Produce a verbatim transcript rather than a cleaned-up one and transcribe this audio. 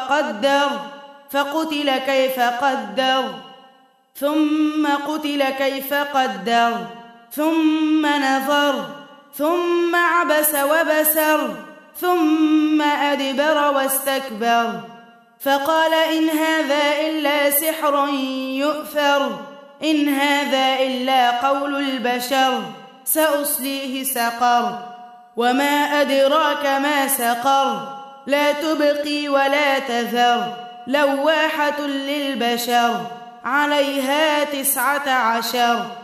وقدر فقتل كيف قدر ثم قتل كيف قدر ثم نظر ثم عبس وبسر ثم أدبر واستكبر فقال إن هذا إلا سحر يؤثر إن هذا إلا قول البشر سأصليه سقر وما أدراك ما سقر لا تبقي ولا تذر لواحة للبشر عليها تسعة عشر